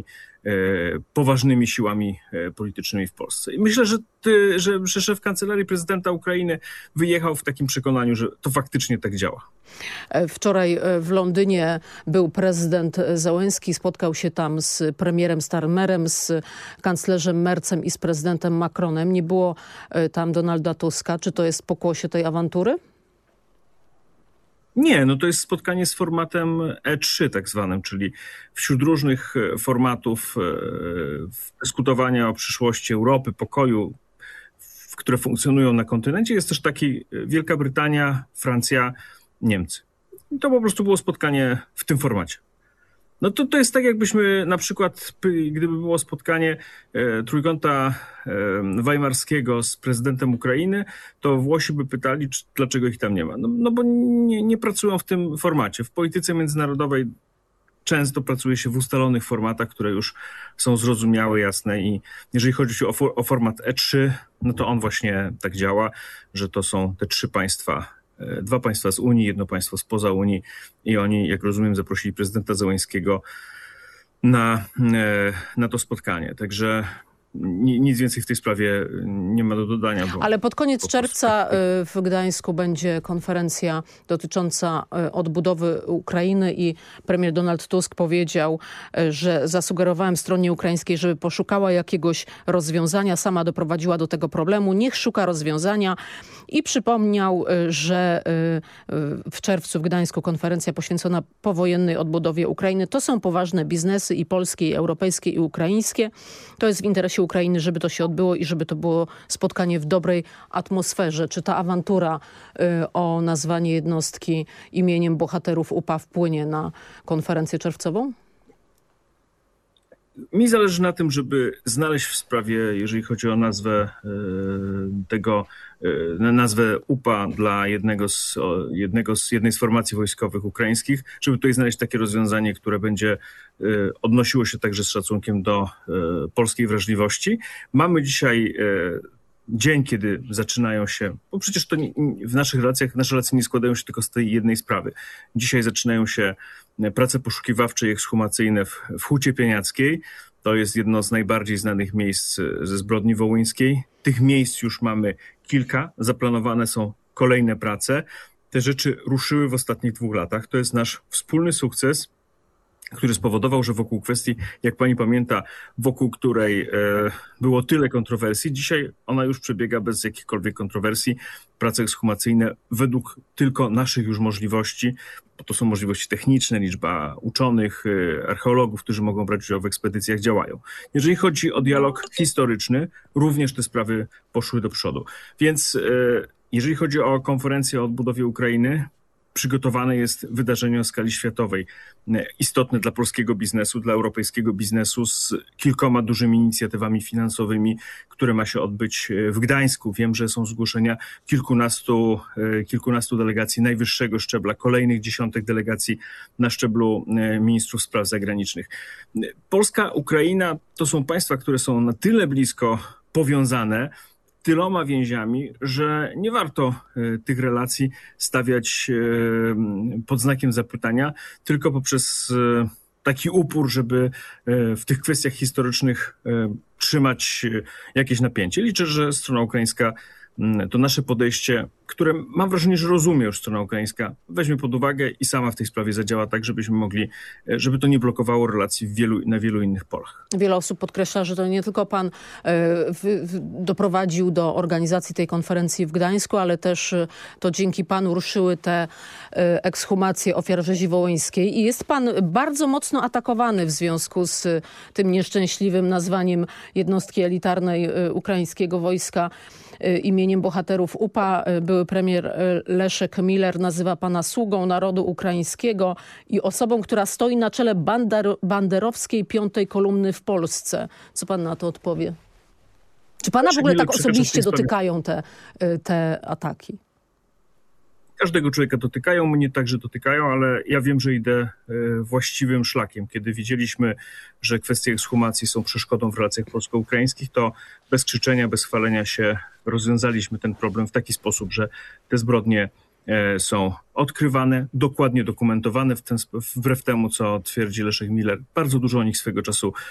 poważnymi siłami politycznymi w Polsce. I myślę, że szef Kancelarii Prezydenta Ukrainy wyjechał w takim przekonaniu, że to faktycznie tak działa. Wczoraj w Londynie był prezydent Zełenski, spotkał się tam z premierem Starmerem, z kanclerzem Merzem i z prezydentem Macronem. Nie było tam Donalda Tuska. Czy to jest pokłosie tej awantury? Nie, no to jest spotkanie z formatem E3 tak zwanym, czyli wśród różnych formatów dyskutowania o przyszłości Europy, pokoju, które funkcjonują na kontynencie, jest też taki Wielka Brytania, Francja, Niemcy. I to po prostu było spotkanie w tym formacie. No to jest tak, jakbyśmy na przykład, gdyby było spotkanie trójkąta weimarskiego z prezydentem Ukrainy, to Włosi by pytali, dlaczego ich tam nie ma. No bo nie pracują w tym formacie. W polityce międzynarodowej często pracuje się w ustalonych formatach, które już są zrozumiałe, jasne i jeżeli chodzi o format E3, no to on właśnie tak działa, że to są te trzy państwa. Dwa państwa z Unii, jedno państwo spoza Unii i oni, jak rozumiem, zaprosili prezydenta Zełenskiego na to spotkanie. Także nic więcej w tej sprawie nie ma do dodania. Ale pod koniec czerwca w Gdańsku będzie konferencja dotycząca odbudowy Ukrainy i premier Donald Tusk powiedział, że zasugerowałem stronie ukraińskiej, żeby poszukała jakiegoś rozwiązania. Sama doprowadziła do tego problemu. Niech szuka rozwiązania i przypomniał, że w czerwcu w Gdańsku konferencja poświęcona powojennej odbudowie Ukrainy. To są poważne biznesy i polskie, i europejskie, i ukraińskie. To jest w interesie Ukrainy, żeby to się odbyło i żeby to było spotkanie w dobrej atmosferze. Czy ta awantura o nazwanie jednostki imieniem bohaterów UPA wpłynie na konferencję czerwcową? Mi zależy na tym, żeby znaleźć w sprawie, jeżeli chodzi o nazwę nazwę UPA dla jednej z formacji wojskowych ukraińskich, żeby tutaj znaleźć takie rozwiązanie, które będzie odnosiło się także z szacunkiem do polskiej wrażliwości. Mamy dzisiaj dzień, kiedy zaczynają się, bo przecież to w naszych relacjach, nasze relacje nie składają się tylko z tej jednej sprawy. Dzisiaj zaczynają się prace poszukiwawcze i ekshumacyjne w Hucie Pieniackiej. To jest jedno z najbardziej znanych miejsc ze zbrodni wołyńskiej. Tych miejsc już mamy kilka, zaplanowane są kolejne prace. Te rzeczy ruszyły w ostatnich 2 latach. To jest nasz wspólny sukces, który spowodował, że wokół kwestii, jak pani pamięta, wokół której było tyle kontrowersji, dzisiaj ona już przebiega bez jakichkolwiek kontrowersji. Prace ekshumacyjne według tylko naszych już możliwości, bo to są możliwości techniczne, liczba uczonych, archeologów, którzy mogą brać udział w ekspedycjach, działają. Jeżeli chodzi o dialog historyczny, również te sprawy poszły do przodu. Więc jeżeli chodzi o konferencję o odbudowie Ukrainy, przygotowane jest wydarzenie o skali światowej, istotne dla polskiego biznesu, dla europejskiego biznesu, z kilkoma dużymi inicjatywami finansowymi, które ma się odbyć w Gdańsku. Wiem, że są zgłoszenia kilkunastu delegacji najwyższego szczebla, kolejnych dziesiątek delegacji na szczeblu ministrów spraw zagranicznych. Polska, Ukraina to są państwa, które są na tyle blisko powiązane tyloma więziami, że nie warto tych relacji stawiać pod znakiem zapytania, tylko poprzez taki upór, żeby w tych kwestiach historycznych trzymać jakieś napięcie. Liczę, że strona ukraińska to nasze podejście, które mam wrażenie, że rozumie już strona ukraińska, weźmie pod uwagę i sama w tej sprawie zadziała tak, żebyśmy mogli, żeby to nie blokowało relacji na wielu innych polach. Wiele osób podkreśla, że to nie tylko pan doprowadził do organizacji tej konferencji w Gdańsku, ale też to dzięki panu ruszyły te ekshumacje ofiar rzezi wołyńskiej i jest pan bardzo mocno atakowany w związku z tym nieszczęśliwym nazwaniem jednostki elitarnej ukraińskiego wojska imieniem bohaterów UPA. Były premier Leszek Miller nazywa pana sługą narodu ukraińskiego i osobą, która stoi na czele banderowskiej 5. kolumny w Polsce. Co pan na to odpowie? Czy pana w ogóle tak osobiście dotykają te ataki? Każdego człowieka dotykają, mnie także dotykają, ale ja wiem, że idę właściwym szlakiem. Kiedy widzieliśmy, że kwestie ekshumacji są przeszkodą w relacjach polsko-ukraińskich, to bez krzyczenia, bez chwalenia się rozwiązaliśmy ten problem w taki sposób, że te zbrodnie są odkrywane, dokładnie dokumentowane, wbrew temu, co twierdzi Leszek Miller. Bardzo dużo o nich swego czasu